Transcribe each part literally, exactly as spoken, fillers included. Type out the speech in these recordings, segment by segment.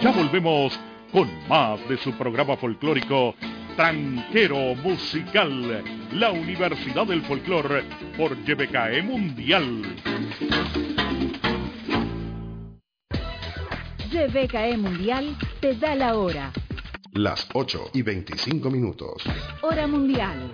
Ya volvemos con más de su programa folclórico Tranquero Musical, la Universidad del Folclor por Y B K E Mundial. Y B K E Mundial te da la hora. Las ocho y veinticinco minutos. Hora mundial.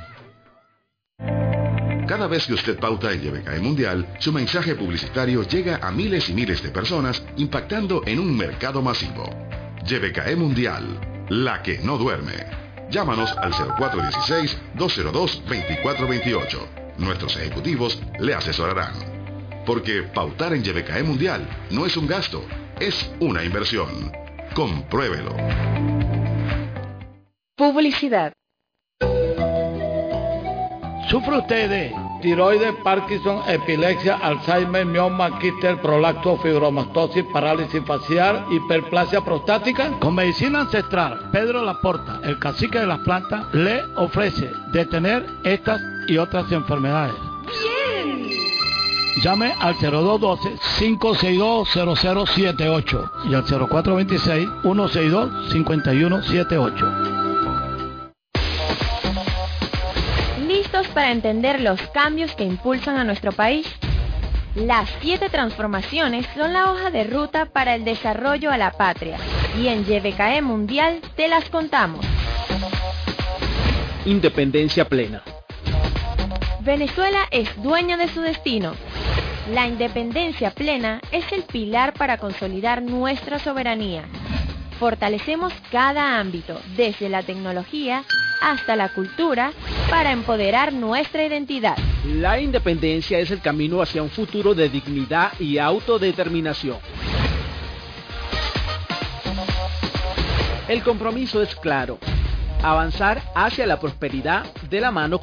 Cada vez que usted pauta en Y B K E Mundial, su mensaje publicitario llega a miles y miles de personas, impactando en un mercado masivo. Y B K E Mundial, la que no duerme. Llámanos al cero cuatro uno seis, dos cero dos, dos cuatro dos ocho. Nuestros ejecutivos le asesorarán. Porque pautar en Y B K E Mundial no es un gasto, es una inversión. Compruébelo. Publicidad. ¿Sufre usted de tiroides, Parkinson, epilepsia, Alzheimer, mioma, quiste, prolapso, fibromastosis, parálisis facial, hiperplasia prostática? Con medicina ancestral, Pedro Laporta, el cacique de las plantas, le ofrece detener estas y otras enfermedades. ¡Bien! Llame al cero dos uno dos, cinco seis dos, cero cero siete ocho y al cero cuatro dos seis, uno seis dos, cinco uno siete ocho. ¿Listos para entender los cambios que impulsan a nuestro país? Las siete transformaciones son la hoja de ruta para el desarrollo a la patria, y en Y B K E Mundial te las contamos. Independencia plena. Venezuela es dueña de su destino. La independencia plena es el pilar para consolidar nuestra soberanía. Fortalecemos cada ámbito, desde la tecnología hasta la cultura, para empoderar nuestra identidad. La independencia es el camino hacia un futuro de dignidad y autodeterminación. El compromiso es claro: avanzar hacia la prosperidad de la mano